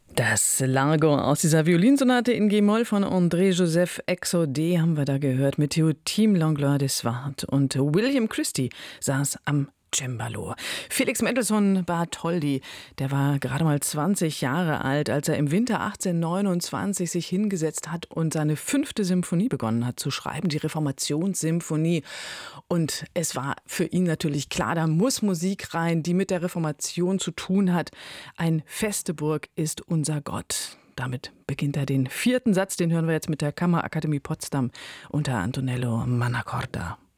Das Largo aus dieser Violinsonate in G-Moll von André-Joseph Exaudet haben wir da gehört mit Team Langlois des Swart. Und William Christie saß am Cembalo. Felix Mendelssohn Bartholdy, der war gerade mal 20 Jahre alt, als er im Winter 1829 sich hingesetzt hat und seine 5. Symphonie begonnen hat zu schreiben, die Reformationssymphonie. Und es war für ihn natürlich klar, da muss Musik rein, die mit der Reformation zu tun hat. Ein feste Burg ist unser Gott. Damit beginnt er den 4. Satz, den hören wir jetzt mit der Kammerakademie Potsdam unter Antonello Mannacorda.